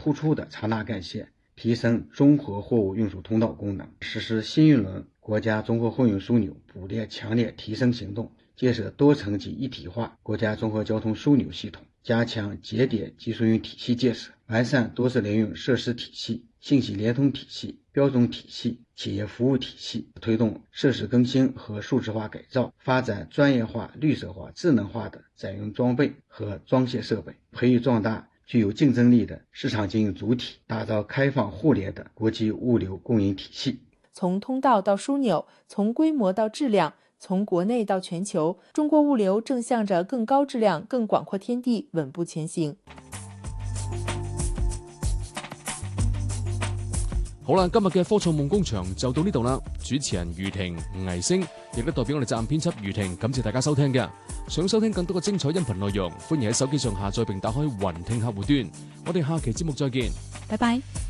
突出的查纳干线，提升综合货物运输通道功能，实施新一轮国家综合货运枢纽捕猎强烈提升行动，建设多层级一体化国家综合交通枢纽系统，加强节点集疏运体系建设，完善多式联运设施体系、信息联通体系、标准体系、企业服务体系，推动设施更新和数字化改造，发展专业化、绿色化、智能化的载运装备和装卸设备，培育壮大具有竞争力的市场经营主体，打造开放互联的国际物流供应体系。 从通道到枢纽，从规模到质量，从国内到全球，中国物流正向着更高质量、更廣闊天地穩步前行。 好啦，今日嘅科創夢工場就到呢度啦。主持人余婷、倪星，亦都代表我哋責任編輯余婷，感謝大家收聽嘅。想收聽更多嘅精彩音頻內容，歡迎喺手機上下載並打開雲聽客戶端。我哋下期節目再見， 拜拜。